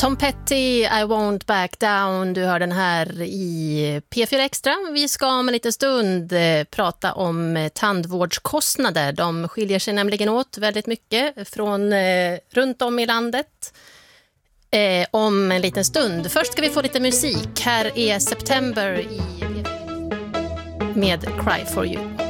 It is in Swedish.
Tom Petty, I won't back down. Du hör den här i P4 Extra. Vi ska om en liten stund prata om tandvårdskostnader. De skiljer sig nämligen åt väldigt mycket från runt om i landet. Om en liten stund. Först ska vi få lite musik. Här är September med Cry for You.